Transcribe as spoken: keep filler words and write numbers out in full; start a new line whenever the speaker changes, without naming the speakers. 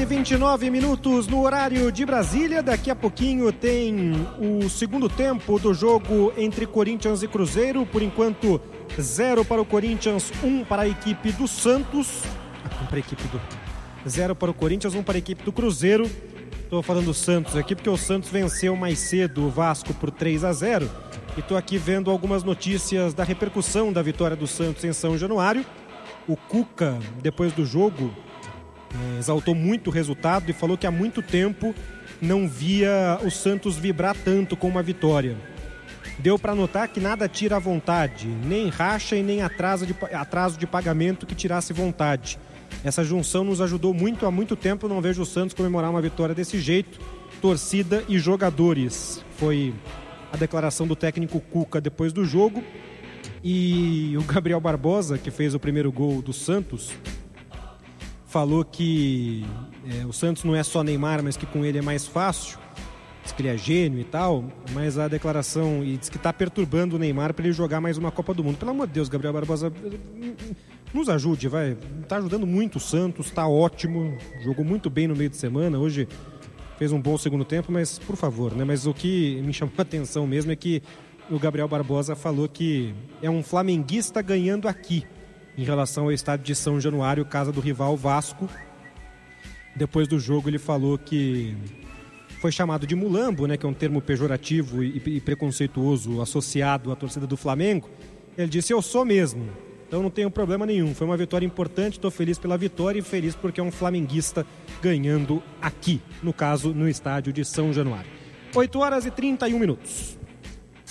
e vinte e nove minutos no horário de Brasília. Daqui a pouquinho tem o segundo tempo do jogo entre Corinthians e Cruzeiro. Por enquanto, zero para o Corinthians, um para a equipe do Santos. Um para a equipe do... Zero para o Corinthians, um para a equipe do Cruzeiro. Estou falando do Santos aqui porque o Santos venceu mais cedo o Vasco por três a zero. E estou aqui vendo algumas notícias da repercussão da vitória do Santos em São Januário. O Cuca, depois do jogo, exaltou muito o resultado e falou que há muito tempo não via o Santos vibrar tanto com uma vitória. Deu para notar que nada tira a vontade, nem racha e nem atraso de, atraso de pagamento que tirasse vontade. Essa junção nos ajudou muito há muito tempo. Não vejo o Santos comemorar uma vitória desse jeito. Torcida e jogadores. Foi a declaração do técnico Cuca depois do jogo. E o Gabriel Barbosa, que fez o primeiro gol do Santos, falou que é, o Santos não é só Neymar, mas que com ele é mais fácil. Diz que ele é gênio e tal, mas a declaração, e diz que está perturbando o Neymar para ele jogar mais uma Copa do Mundo. Pelo amor de Deus, Gabriel Barbosa, nos ajude, vai. Está ajudando muito o Santos, está ótimo, jogou muito bem no meio de semana, hoje fez um bom segundo tempo, mas por favor, né? Mas o que me chamou a atenção mesmo é que o Gabriel Barbosa falou que é um flamenguista ganhando aqui, em relação ao estádio de São Januário, casa do rival Vasco. Depois do jogo ele falou que foi chamado de mulambo, né, que é um termo pejorativo e, e preconceituoso associado à torcida do Flamengo. Ele disse: eu sou mesmo, então não tenho problema nenhum. Foi uma vitória importante, estou feliz pela vitória e feliz porque é um flamenguista ganhando aqui, no caso, no estádio de São Januário. oito horas e trinta e um minutos.